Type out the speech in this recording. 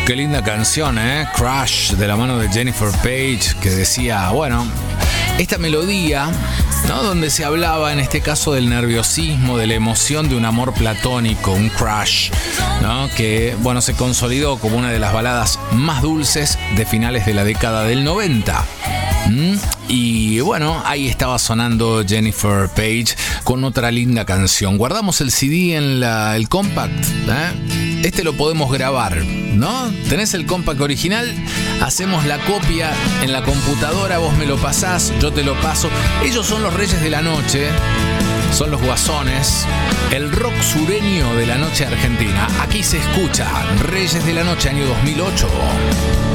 qué linda canción, Crush, de la mano de Jennifer Page, que decía, bueno, esta melodía, ¿no? Donde se hablaba en este caso del nerviosismo, de la emoción de un amor platónico, un crush, ¿no? Que, bueno, se consolidó como una de las baladas más dulces de finales de la década del 90. Y bueno, ahí estaba sonando Jennifer Page con otra linda canción. Guardamos el CD en el compact, Este lo podemos grabar, ¿no? ¿Tenés el compact original? Hacemos la copia en la computadora, vos me lo pasás, yo te lo paso. Ellos son los Reyes de la Noche, son los Guasones, el rock sureño de la noche argentina. Aquí se escucha Reyes de la Noche, año 2008.